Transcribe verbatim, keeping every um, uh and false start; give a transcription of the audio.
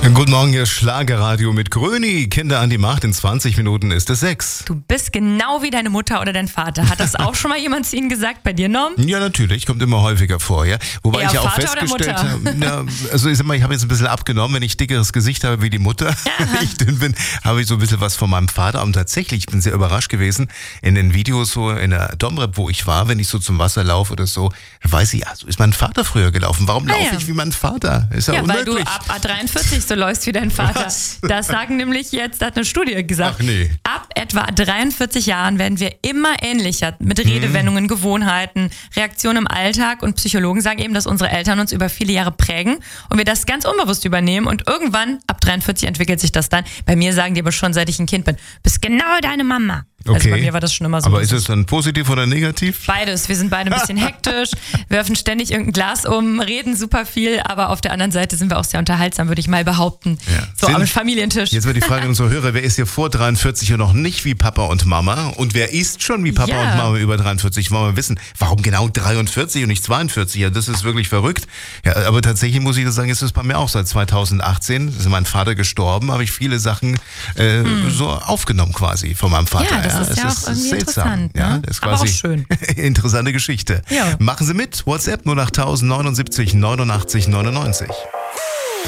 Guten Morgen, hier ist Schlagerradio mit Gröni. Kinder an die Macht, in zwanzig Minuten ist es sechs. Du bist genau wie deine Mutter oder dein Vater. Hat das auch schon mal jemand zu Ihnen gesagt bei dir, Norm? Ja, natürlich, kommt immer häufiger vor, ja. Wobei Eher ich ja auch Vater festgestellt oder habe, ja, also ich sag mal, ich habe jetzt ein bisschen abgenommen, wenn ich dickeres Gesicht habe wie die Mutter, wenn ich dünn bin, habe ich so ein bisschen was von meinem Vater. Und tatsächlich, ich bin sehr überrascht gewesen, in den Videos so in der Domrep, wo ich war, wenn ich so zum Wasser laufe oder so, weiß ich, ja, so ist mein Vater früher gelaufen. Warum Ah, laufe ja. ich wie mein Vater? Ist ja, Ja, weil unmöglich. du ab A dreiundvierzig so läufst wie dein Vater. Was? Das sagen nämlich jetzt, hat eine Studie gesagt. Ach nee. Ab etwa dreiundvierzig Jahren werden wir immer ähnlicher mit Redewendungen, Gewohnheiten, Reaktionen im Alltag, und Psychologen sagen eben, dass unsere Eltern uns über viele Jahre prägen und wir das ganz unbewusst übernehmen, und irgendwann, ab dreiundvierzig, entwickelt sich das dann. Bei mir sagen die aber schon, seit ich ein Kind bin, bist genau deine Mama. Okay. Also bei mir war das schon immer so. Aber ist es dann positiv oder negativ? Beides. Wir sind beide ein bisschen hektisch, werfen ständig irgendein Glas um, reden super viel, aber auf der anderen Seite sind wir auch sehr unterhaltsam, würde ich mal behaupten. Ja. So Sind- am Familientisch. Jetzt wird die Frage an unsere Hörer, wer ist hier vor dreiundvierzig und noch nicht wie Papa und Mama? Und wer ist schon wie Papa Ja. und Mama über dreiundvierzig? Wollen wir wissen, warum genau dreiundvierzig und nicht zweiundvierzig? Ja, das ist wirklich verrückt. Ja, aber tatsächlich muss ich das sagen, ist es bei mir auch seit zweitausendachtzehn. Ist mein Vater gestorben, habe ich viele Sachen äh, hm. so aufgenommen quasi von meinem Vater. Ja, das ist ja es auch irgendwie seltsam. interessant, Ja, ne? das ist Aber quasi auch schön. interessante Geschichte. Ja. Machen Sie mit. WhatsApp null acht null neun neunundsiebzig neunundachtzig neunundneunzig.